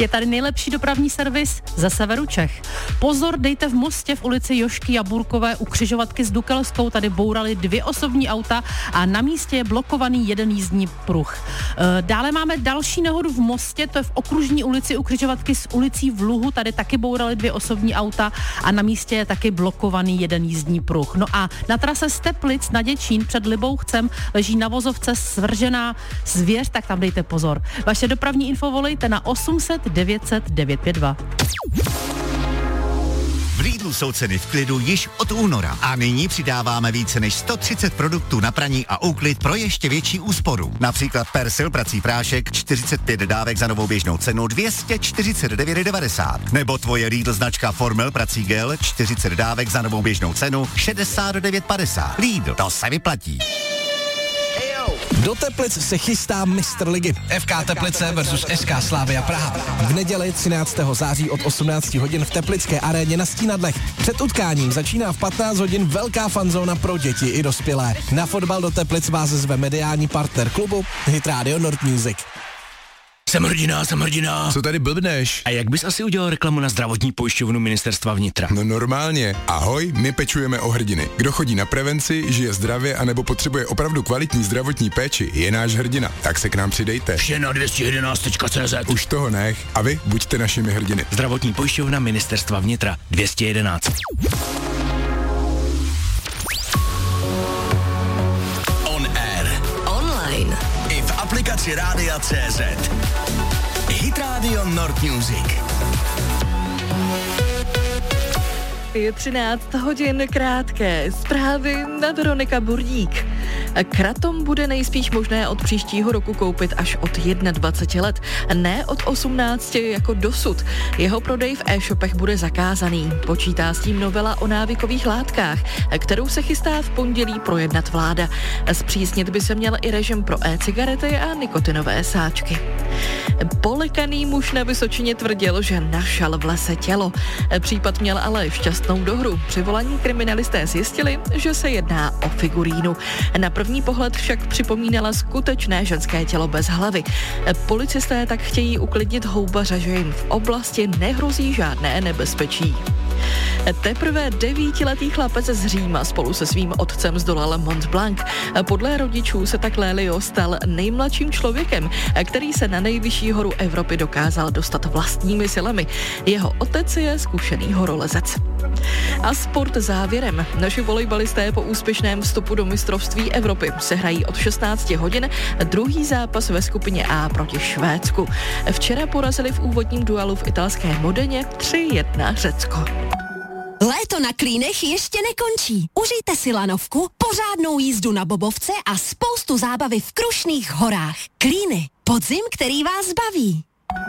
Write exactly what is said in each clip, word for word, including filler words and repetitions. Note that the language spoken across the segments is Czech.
Je tady nejlepší dopravní servis ze severu Čech. Pozor, dejte v Mostě v ulici Jožky Jaburkové u křižovatky s Dukelskou, tady bourali dvě osobní auta a na místě je blokovaný jeden jízdní pruh. Dále máme další nehodu v Mostě, to je v Okružní ulici u křižovatky s ulicí v Luhu, tady taky bourali dvě osobní auta a na místě je taky blokovaný jeden jízdní pruh. No a na trase z Teplic na Děčín před Libouchcem leží na vozovce svržená zvěř, tak tam dejte pozor. Vaše dopravní info volejte na osm set devět set devět pět dva. V Lidlu jsou ceny v klidu již od února a nyní přidáváme více než sto třicet produktů na praní a úklid pro ještě větší úsporu. Například Persil prací prášek čtyřicet pět dávek za novou běžnou cenu dvě stě čtyřicet devět devadesát. Nebo tvoje Lidl značka Formel prací gel čtyřicet dávek za novou běžnou cenu šedesát devět padesát. Lidl, to se vyplatí. Do Teplic se chystá mistr ligy. F K Teplice versus S K Slavia Praha. V neděli třináctého září od osmnáct hodin v Teplické aréně na Stínadlech. Před utkáním začíná v patnáct hodin velká fanzóna pro děti i dospělé. Na fotbal do Teplic vás zve mediální partner klubu Hit Radio Nord Music. Jsem hrdina, jsem hrdina. Co tady blbneš? A jak bys asi udělal reklamu na zdravotní pojišťovnu Ministerstva vnitra? No normálně. Ahoj, my pečujeme o hrdiny. Kdo chodí na prevenci, žije zdravě anebo potřebuje opravdu kvalitní zdravotní péči, je náš hrdina. Tak se k nám přidejte. Vše na dvě stě jedenáct tečka cé zet. Už toho nech. A vy buďte našimi hrdiny. Zdravotní pojišťovna Ministerstva vnitra dvě stě jedenáct. On air. Online. I v aplikaci Rádia tečka cé zet. Hit Radio Nord Music. Je třináct hodin, krátké zprávy na Veronika Burdík. Kratom bude nejspíš možné od příštího roku koupit až od dvacet jedna let, ne od osmnácti jako dosud. Jeho prodej v e-shopech bude zakázaný. Počítá s tím novela o návykových látkách, kterou se chystá v pondělí projednat vláda. Zpřísnit by se měl i režim pro e-cigarety a nikotinové sáčky. Polekaný muž na Vysočině tvrdil, že našel v lese tělo. Případ měl ale šťastnou dohru. Při volání kriminalisté zjistili, že se jedná o figurínu. Na první pohled však připomínala skutečné ženské tělo bez hlavy. Policisté tak chtějí uklidnit houbaře, že jim v oblasti nehrozí žádné nebezpečí. Teprve devítiletý chlapec z Říma spolu se svým otcem zdolal Mont Blanc. Podle rodičů se tak Lélio stal nejmladším člověkem, který se na nejvyšší horu Evropy dokázal dostat vlastními silami. Jeho otec je zkušený horolezec. A sport závěrem. Naši volejbalisté po úspěšném vstupu do mistrovství Evropy se hrají od šestnáct hodin druhý zápas ve skupině A proti Švédsku. Včera porazili v úvodním duelu v italské Modeně tři jedna Řecko. Léto na Klínech ještě nekončí. Užijte si lanovku, pořádnou jízdu na bobovce a spoustu zábavy v Krušných horách. Klíny. Podzim, který vás baví.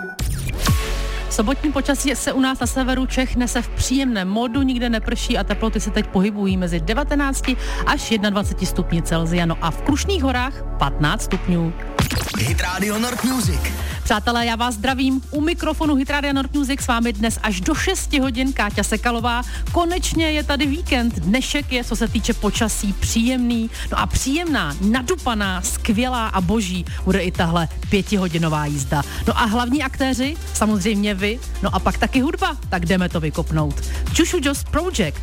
Sobotní počasí se u nás na severu Čech nese v příjemném módu, nikde neprší a teploty se teď pohybují mezi devatenácti až dvaceti jedním stupni Celsia. No a v Krušných horách patnáct stupňů. Hit Radio Nord Music. Přátelé, já vás zdravím. U mikrofonu Hit Radio Nord Music s vámi dnes až do šesti hodin Káťa Sekalová. Konečně je tady víkend. Dnešek je, co se týče počasí, příjemný. No a příjemná, nadupaná, skvělá a boží bude i tahle pětihodinová jízda. No a hlavní aktéři, samozřejmě vy. No a pak taky hudba, tak jdeme to vykopnout. Čušu Joss Project.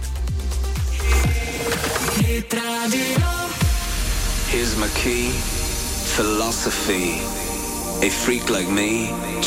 Hit Radio. Here's my key, philosophy. A freak like me